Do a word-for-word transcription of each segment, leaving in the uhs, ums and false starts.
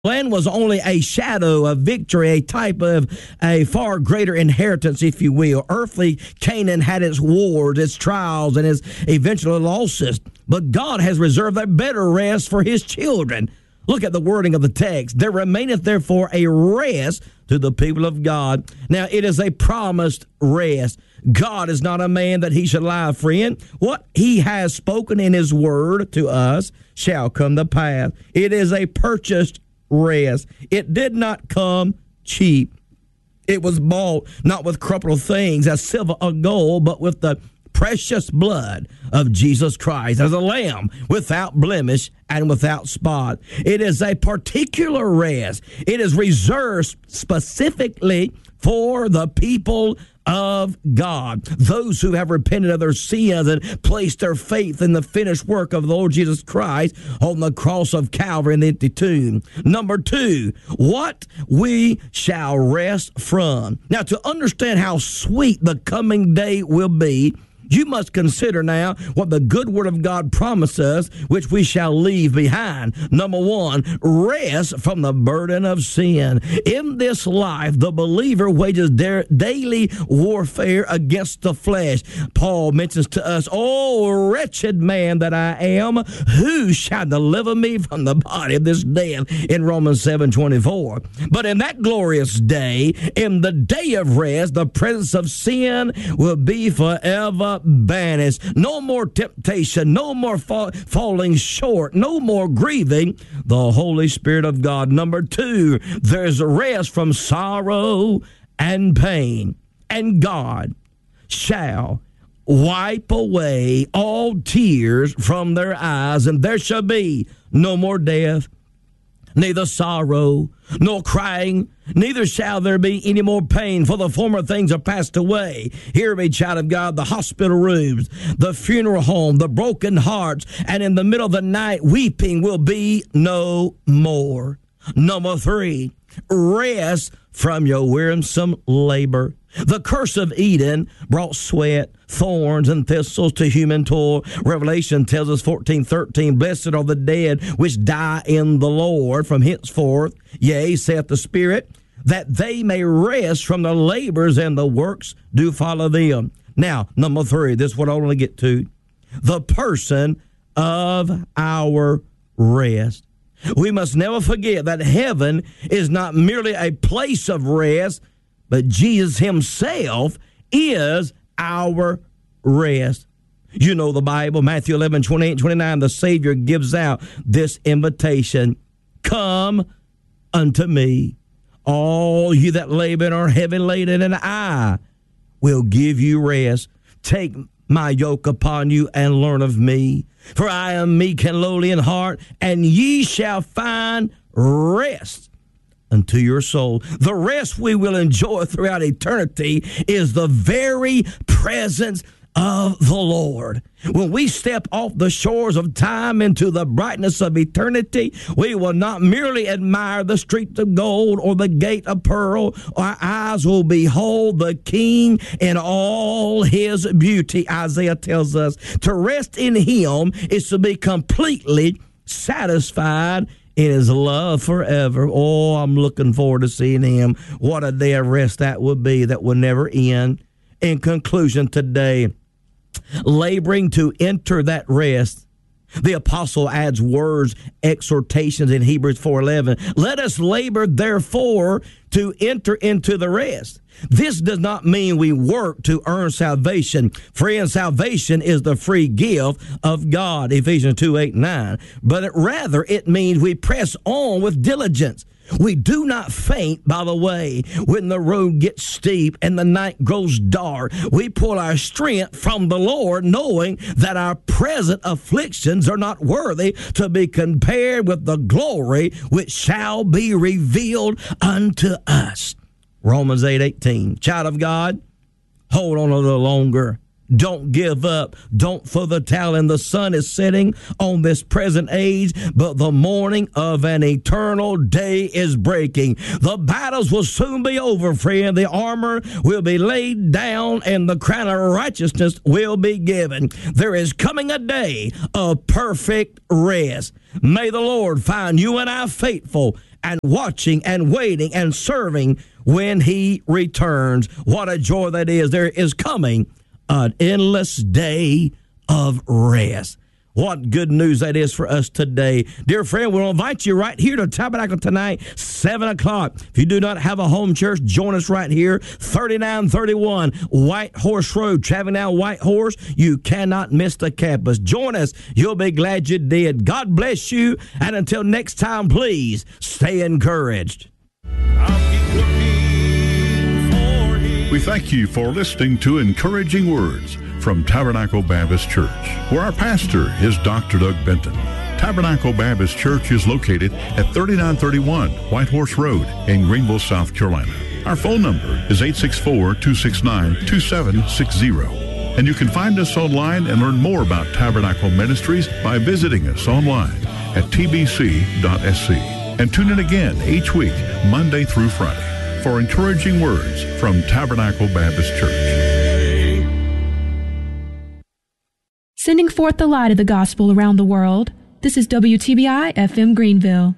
Land was only a shadow of victory, a type of a far greater inheritance, if you will. Earthly Canaan had its wars, its trials, and its eventual losses. But God has reserved a better rest for his children. Look at the wording of the text. There remaineth therefore a rest to the people of God. Now, it is a promised rest. God is not a man that he should lie, friend. What he has spoken in his word to us shall come to pass. It is a purchased rest. It did not come cheap. It was bought not with corruptible things as silver or gold, but with the precious blood of Jesus Christ as a lamb without blemish and without spot. It is a particular rest. It is reserved specifically for the people of God, those who have repented of their sins and placed their faith in the finished work of the Lord Jesus Christ on the cross of Calvary and the empty tomb. Number two, what we shall rest from. Now, to understand how sweet the coming day will be, you must consider now what the good word of God promises, which we shall leave behind. Number one, rest from the burden of sin. In this life, the believer wages da- daily warfare against the flesh. Paul mentions to us, "Oh, wretched man that I am, who shall deliver me from the body of this death?" in Romans seven twenty-four. But in that glorious day, in the day of rest, the presence of sin will be forever banished. No more temptation, no more fa- falling short, no more grieving the Holy Spirit of God. Number two, there's rest from sorrow and pain, and God shall wipe away all tears from their eyes, and there shall be no more death, neither sorrow, nor crying, neither shall there be any more pain, for the former things are passed away. Hear me, child of God, the hospital rooms, the funeral home, the broken hearts, and in the middle of the night, weeping will be no more. Number three, rest from your wearisome labor. The curse of Eden brought sweat, thorns, and thistles to human toil. Revelation tells us fourteen thirteen, "Blessed are the dead which die in the Lord from henceforth, yea, saith the Spirit, that they may rest from their labors, and the works do follow them." Now, number three, this is what I want to get to. The person of our rest. We must never forget that heaven is not merely a place of rest, but Jesus himself is our rest. You know the Bible, Matthew eleven twenty-eight and twenty-nine, the Savior gives out this invitation. "Come unto me, all you that labor and are heavy laden, and I will give you rest. Take my yoke upon you and learn of me, for I am meek and lowly in heart, and ye shall find rest unto your soul." The rest we will enjoy throughout eternity is the very presence of the Lord. When we step off the shores of time into the brightness of eternity, we will not merely admire the streets of gold or the gate of pearl. Our eyes will behold the King in all his beauty. Isaiah tells us to rest in him is to be completely satisfied in his love forever. Oh, I'm looking forward to seeing him. What a day of rest that would be, that will never end. In conclusion today, laboring to enter that rest, the apostle adds words, exhortations in Hebrews four eleven. "Let us labor, therefore, to enter into the rest." This does not mean we work to earn salvation. Friend, salvation is the free gift of God, Ephesians two, eight, nine. But it, rather, it means we press on with diligence. We do not faint by the way. When the road gets steep and the night grows dark, we pull our strength from the Lord, knowing that our present afflictions are not worthy to be compared with the glory which shall be revealed unto us. Romans eight eighteen. Child of God, hold on a little longer. Don't give up. Don't throw the towel in. The sun is setting on this present age, but the morning of an eternal day is breaking. The battles will soon be over, friend. The armor will be laid down, and the crown of righteousness will be given. There is coming a day of perfect rest. May the Lord find you and I faithful and watching and waiting and serving when he returns. What a joy that is. There is coming an endless day of rest. What good news that is for us today. Dear friend, we'll invite you right here to Tabernacle tonight, seven o'clock. If you do not have a home church, join us right here, thirty-nine thirty-one White Horse Road, traveling down White Horse. You cannot miss the campus. Join us. You'll be glad you did. God bless you. And until next time, please stay encouraged. We thank you for listening to Encouraging Words from Tabernacle Baptist Church, where our pastor is Doctor Doug Benton. Tabernacle Baptist Church is located at thirty-nine thirty-one White Horse Road in Greenville, South Carolina. Our phone number is eight six four, two six nine, two seven six zero. And you can find us online and learn more about Tabernacle Ministries by visiting us online at t b c dot s c. And tune in again each week, Monday through Friday, for Encouraging Words from Tabernacle Baptist Church. Sending forth the light of the gospel around the world. This is W T B I F M Greenville.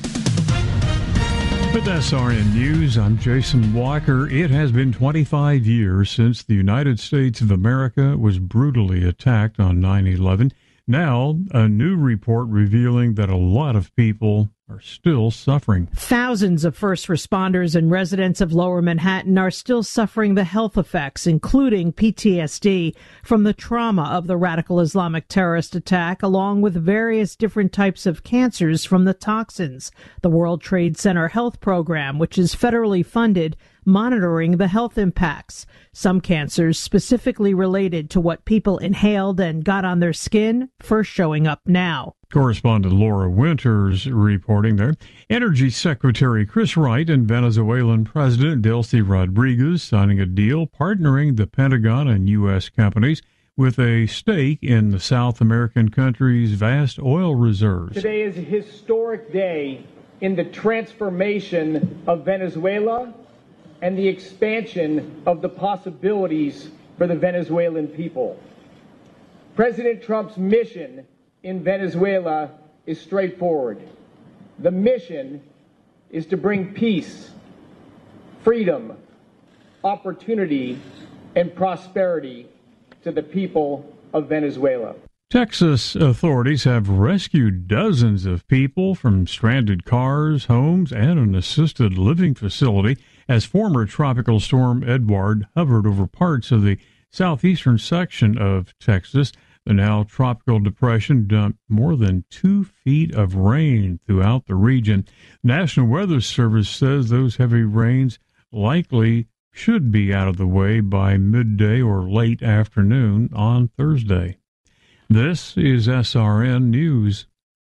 With S R N News, I'm Jason Walker. It has been twenty-five years since the United States of America was brutally attacked on nine eleven. Now, a new report revealing that a lot of people are still suffering. Thousands of first responders and residents of Lower Manhattan are still suffering the health effects, including P T S D, from the trauma of the radical Islamic terrorist attack, along with various different types of cancers from the toxins. The World Trade Center Health Program, which is federally funded, monitoring the health impacts. Some cancers specifically related to what people inhaled and got on their skin, first showing up now. Correspondent Laura Winters reporting there. Energy Secretary Chris Wright and Venezuelan President Delcy Rodriguez signing a deal partnering the Pentagon and U S companies with a stake in the South American country's vast oil reserves. Today is a historic day in the transformation of Venezuela and the expansion of the possibilities for the Venezuelan people. President Trump's mission in Venezuela is straightforward. The mission is to bring peace, freedom, opportunity, and prosperity to the people of Venezuela. Texas authorities have rescued dozens of people from stranded cars, homes, and an assisted living facility as former Tropical Storm Edward hovered over parts of the southeastern section of Texas. The now tropical depression dumped more than two feet of rain throughout the region. National Weather Service says those heavy rains likely should be out of the way by midday or late afternoon on Thursday. This is S R N News.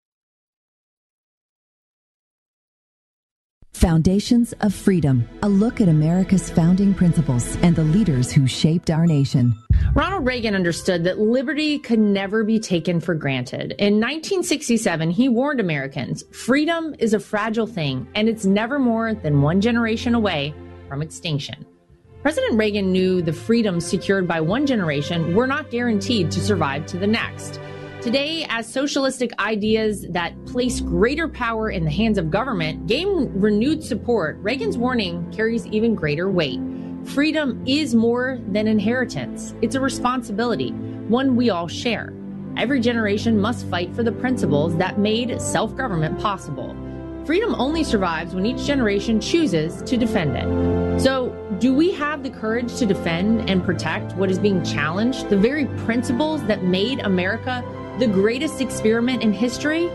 Foundations of Freedom, a look at America's founding principles and the leaders who shaped our nation. Ronald Reagan understood that liberty could never be taken for granted. In nineteen sixty-seven, he warned Americans, freedom is a fragile thing, and it's never more than one generation away from extinction. President Reagan knew the freedoms secured by one generation were not guaranteed to survive to the next. Today, as socialistic ideas that place greater power in the hands of government gain renewed support, Reagan's warning carries even greater weight. Freedom is more than inheritance. It's a responsibility, one we all share. Every generation must fight for the principles that made self-government possible. Freedom only survives when each generation chooses to defend it. So, do we have the courage to defend and protect what is being challenged, the very principles that made America the greatest experiment in history?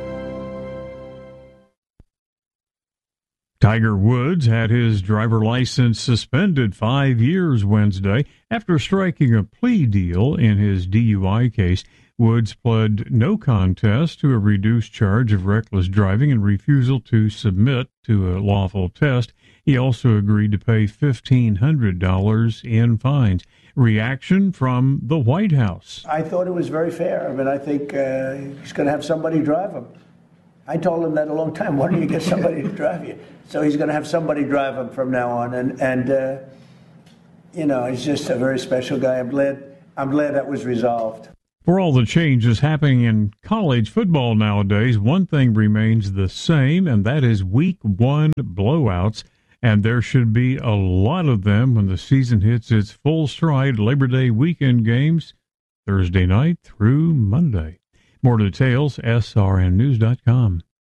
Tiger Woods had his driver license suspended five years Wednesday after striking a plea deal in his D U I case. Woods pled no contest to a reduced charge of reckless driving and refusal to submit to a lawful test. He also agreed to pay fifteen hundred dollars in fines. Reaction from the White House. I thought it was very fair. I mean, I think uh, he's going to have somebody drive him. I told him that a long time. Why don't you get somebody to drive you? So he's going to have somebody drive him from now on. And, and uh, you know, he's just a very special guy. I'm glad, I'm glad that was resolved. For all the changes happening in college football nowadays, one thing remains the same, and that is week one blowouts. And there should be a lot of them when the season hits its full stride. Labor Day weekend games, Thursday night through Monday. More details, S R N news dot com.